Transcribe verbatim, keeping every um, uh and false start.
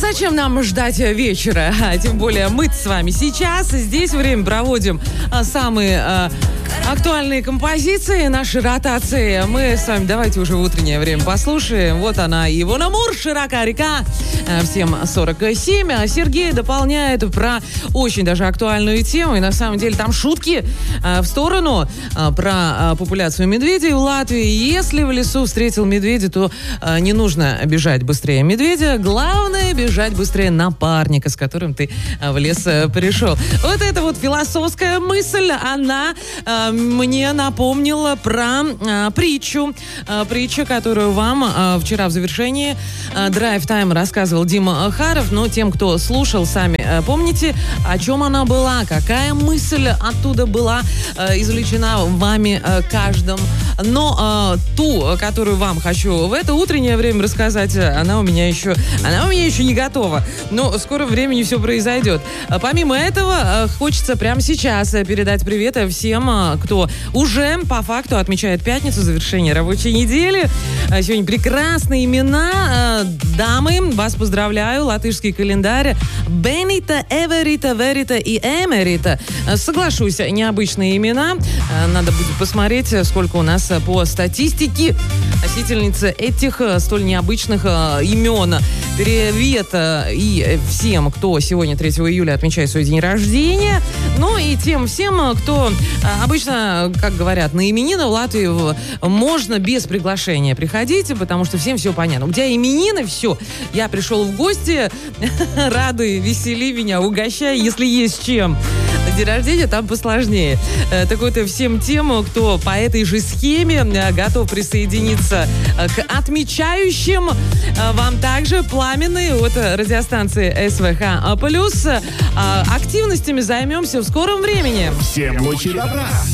зачем нам ждать вечера? А тем более мы с вами сейчас здесь время проводим а, самые а, актуальные композиции, наши ротации. Мы с вами давайте уже в утреннее время послушаем. Вот она, Ивона Мур, «Широка река». Всем сорок семь. А Сергей дополняет про очень даже актуальную тему. И на самом деле там шутки а, в сторону а, про а, популяцию медведей в Латвии. Если в лесу встретил медведя, то а, не нужно бежать быстрее медведя. Главное бежать быстрее напарника, с которым ты а, в лес а, пришел. Вот эта вот философская мысль, она а, мне напомнила про а, притчу. А, притчу, которую вам а, вчера в завершении а, Drive Time рассказывал Дима Харов, но тем, кто слушал, сами э, помните, о чем она была, какая мысль оттуда была э, извлечена вами э, каждым. Но э, ту, которую вам хочу в это утреннее время рассказать, она у меня еще, она у меня еще не готова. Но скоро времени все произойдет. Помимо этого, э, хочется прямо сейчас передать привет всем, э, кто уже по факту отмечает пятницу, завершение рабочей недели. Сегодня прекрасные имена. Э, дамы, вас поздравляю, латышский календарь. Бенита, Эверита, Верита и Эмерита. Соглашусь, необычные имена. Надо будет посмотреть, сколько у нас по статистике носительницы этих столь необычных имен. Привет и всем, кто сегодня, третьего июля, отмечает свой день рождения. Ну и тем всем, кто обычно, как говорят, на именины в Латвии можно без приглашения приходить, потому что всем все понятно. У тебя именины, все. Я пришел в гости, радуй, весели меня, угощай, если есть чем. День рождения там посложнее. Так вот, всем тем, кто по этой же схеме готов присоединиться к отмечающим, вам также пламенные от радиостанции эс вэ ха плюс. Активностями займемся в скором времени. Всем лучи добра!